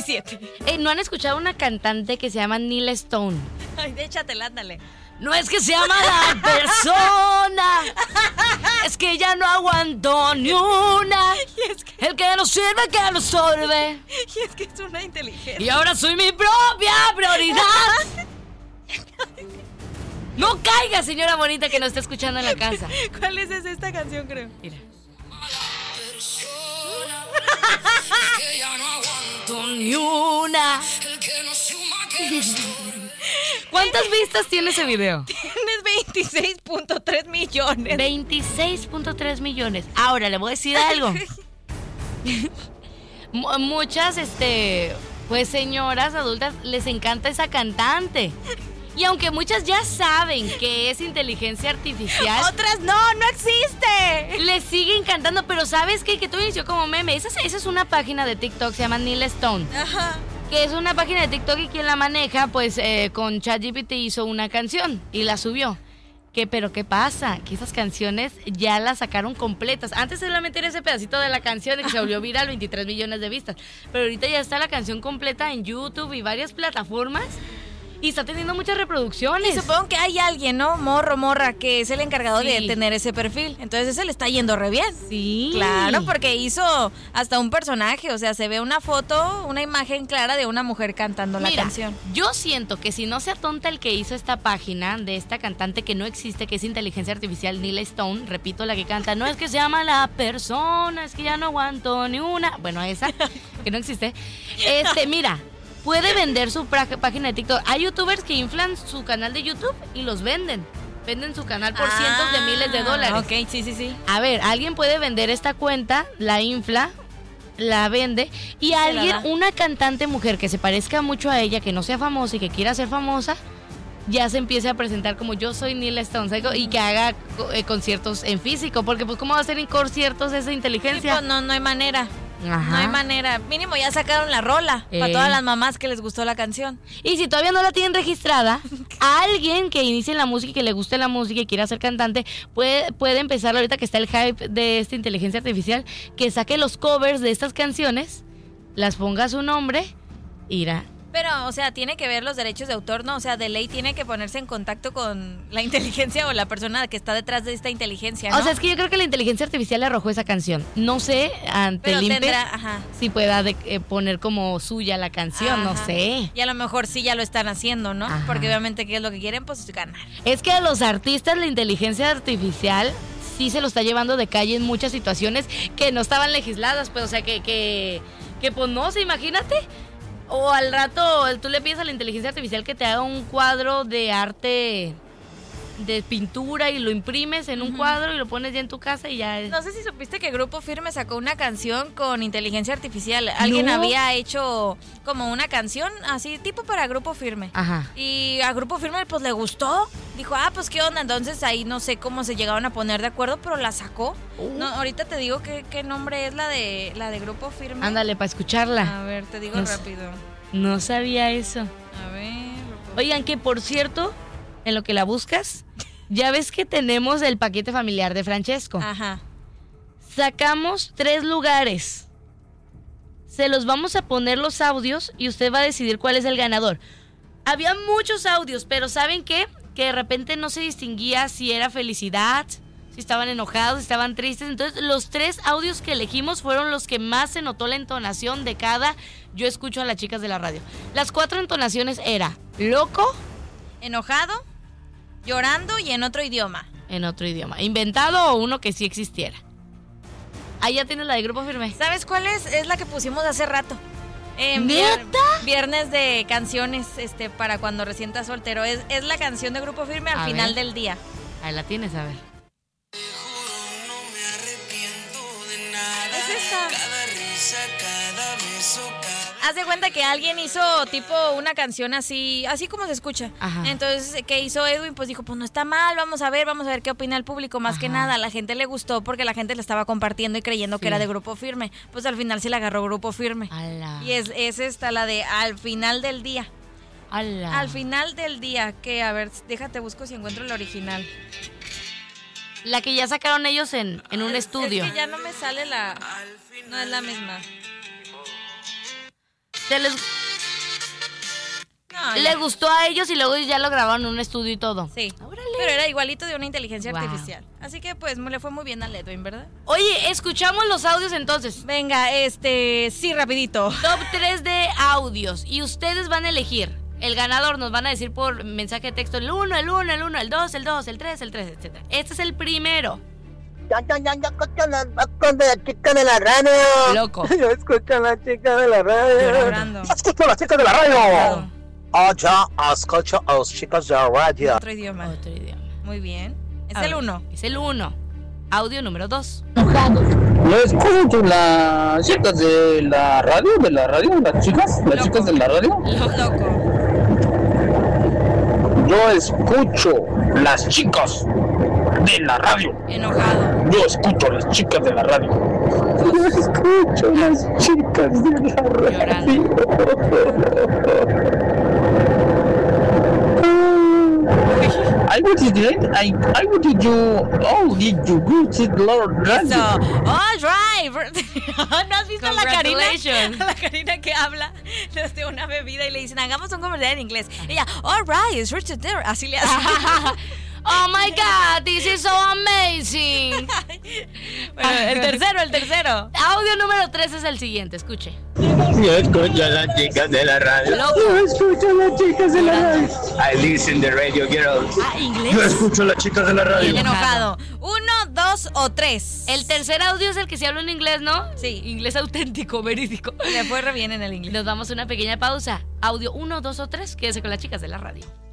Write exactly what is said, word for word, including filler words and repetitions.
siete. Hey, ¿no han escuchado una cantante que se llama Nila Stone? Ay, échatela, ándale. No es que se llama la persona, es que ya no aguanto ni una. Y es que, El que no sirve, que no sorbe. y es que es una inteligencia. Y ahora soy mi propia prioridad. No caiga, señora bonita que nos está escuchando en la casa. ¿Cuál es esa, esta canción, creo? Mira. Que ya no aguanto ni una. ¿Cuántas vistas tiene ese video? Tienes veintiséis punto tres millones. veintiséis punto tres millones. Ahora le voy a decir algo. M- Muchas, este, pues señoras adultas les encanta esa cantante. Y aunque muchas ya saben que es inteligencia artificial, Otras no, no existe. le siguen cantando. Pero ¿sabes qué? Que todo inició como meme. Esa, es- esa es una página de TikTok, se llama Nila Stone. Ajá. Que es una página de TikTok y quien la maneja, pues eh, con ChatGPT hizo una canción y la subió. ¿Qué, pero qué pasa? Que esas canciones ya las sacaron completas. Antes solamente era ese pedacito de la canción y que se volvió viral, veintitrés millones de vistas. Pero ahorita ya está la canción completa en YouTube y varias plataformas. Y está teniendo muchas reproducciones. Y supongo que hay alguien, ¿no? Morro, morra, que es el encargado Sí. de tener ese perfil. Entonces ese le está yendo re bien. Sí. Claro, porque hizo hasta un personaje. O sea, se ve una foto, una imagen clara de una mujer cantando la Mira, canción. yo siento que si no se atonta el que hizo esta página de esta cantante que no existe, que es inteligencia artificial, Nila Stone, repito, la que canta, no es que se llama la persona, es que ya no aguanto ni una, bueno, esa, que no existe. Este, mira, puede vender su pra- página de TikTok. Hay youtubers que inflan su canal de YouTube y los venden. Venden su canal por cientos de miles de dólares. Ok, sí, sí, sí. A ver, alguien puede vender esta cuenta, la infla, la vende, y la alguien, da. una cantante mujer que se parezca mucho a ella, que no sea famosa y que quiera ser famosa, ya se empiece a presentar como yo soy Nila Stone, ¿sabes? Y que haga co- eh, conciertos en físico, porque pues ¿cómo va a hacer en conciertos esa Sí, inteligencia? pues, no, no hay manera. Ajá. No hay manera. Mínimo ya sacaron la rola Eh. para todas las mamás que les gustó la canción. Y si todavía no la tienen registrada, alguien que inicie en la música y que le guste la música y quiera ser cantante, puede, puede empezar ahorita que está el hype de esta inteligencia artificial, que saque los covers de estas canciones, las ponga a su nombre, irá. Pero, o sea, tiene que ver los derechos de autor, ¿no? O sea, de ley tiene que ponerse en contacto con la inteligencia o la persona que está detrás de esta inteligencia, ¿no? O sea, es que yo creo que la inteligencia artificial le arrojó esa canción. No sé, ante Pero el I N P E, tendrá, ajá. si pueda de- eh, poner como suya la canción, no Ajá. sé. Y a lo mejor sí ya lo están haciendo, ¿no? Ajá. Porque obviamente, ¿qué es lo que quieren? Pues ganar. Es que a los artistas la inteligencia artificial sí se lo está llevando de calle en muchas situaciones que no estaban legisladas, pues, o sea, que, que, que pues no sé, imagínate. O al rato tú le pides a la inteligencia artificial que te haga un cuadro de arte de pintura y lo imprimes en un cuadro y lo pones ya en tu casa y ya es... No sé si supiste que Grupo Firme sacó una canción con inteligencia artificial. Alguien No. había hecho como una canción así, tipo para Grupo Firme. Ajá. Y a Grupo Firme pues le gustó. Dijo, ah, pues qué onda. Entonces ahí no sé cómo se llegaron a poner de acuerdo, pero la sacó. Uh. No, ahorita te digo qué, qué nombre es la de la de Grupo Firme. Ándale, para escucharla. A ver, te digo No sé. rápido. No sabía eso. A ver. Oigan, que por cierto, en lo que la buscas, ya ves que tenemos el paquete familiar de Francesco. Ajá. Sacamos tres lugares. Se los vamos a poner los audios y usted va a decidir cuál es el ganador. Había muchos audios, pero ¿saben qué? Que de repente no se distinguía si era felicidad, si estaban enojados, si estaban tristes. Entonces los tres audios que elegimos fueron los que más se notó la entonación de cada Yo Escucho a las Chicas de la Radio. Las cuatro entonaciones era loco, Enojado, llorando y en otro idioma. en otro idioma, inventado o uno que sí existiera. Ahí ya tienes la de Grupo Firme. ¿Sabes cuál es? Es la que pusimos hace rato. Eh, ¿Neta? vier- Viernes de canciones este, para cuando recién estás soltero. Es, es la canción de Grupo Firme al A final ver. del día. Ahí la tienes, a ver. No me arrepiento de nada. Es esta. Cada risa, cada beso, cada... Haz de cuenta que alguien hizo tipo una canción así, así como se escucha. Ajá. Entonces, ¿qué hizo Edwin? Pues dijo, pues no está mal, vamos a ver, vamos a ver qué opina el público. Más que Ajá. nada, a la gente le gustó porque la gente la estaba compartiendo y creyendo Sí. que era de Grupo Firme. Pues al final se la agarró Grupo Firme. Ala. Y es, es esta, la de al final del día. Ala. Al final del día, que a ver, déjate busco si encuentro el original. La que ya sacaron ellos en, en un estudio. Es que ya no me sale la... No es la misma. Se les... No, Le ya. gustó a ellos y luego ya lo grabaron en un estudio y todo. Sí. Órale. Pero era igualito de una inteligencia Wow. artificial. Así que pues le fue muy bien al Edwin, ¿verdad? Oye, escuchamos los audios entonces. Venga, este, sí, rapidito. Top tres de audios. Y ustedes van a elegir. El ganador nos van a decir por mensaje de texto el uno, el uno, el uno, el dos, el dos, el tres, el tres, etcétera. Este es el primero. Ya, ya, ya, ya escucho la, escucho la chica de la radio. Loco. Yo escucho a la chica de la radio. Llorando. Yo escucho a la chica de la radio. Oh, ya escucho a los chicos de la radio. Otro idioma. Otro idioma. Muy bien. Es A el ver, uno. Es el uno. Audio número dos. Yo escucho las chicas de la radio, de la radio, las chicas, las Loco. chicas de la radio. Loco. Yo escucho las chicas de la radio. Enojado. Yo escucho las chicas de la radio. Yo escucho las chicas de la radio. I what did it? I I what did you? Oh, did you go to the Lord So, radio? all right. ¿No has visto a la Karina? Congratulations. A la Karina que habla de una bebida y le dicen, hagamos un comercial en inglés. Ella, all right, it's Richard there. Así le hace. Oh my God, this is so amazing. Bueno, el tercero, el tercero. Audio número tres es el siguiente, escuche. Yo escucho a las chicas de la radio. Loco. Yo escucho a las chicas de la radio. I listen to radio girls. Ah, Yo inglés. escucho a las chicas de la radio. Enojado. Uno, dos o tres. El tercer audio es el que se habla en inglés, ¿no? Sí. Inglés auténtico, verídico. Le fue re bien en el inglés. Nos vamos a una pequeña pausa. Audio uno, dos o tres. Quédese con las chicas de la radio.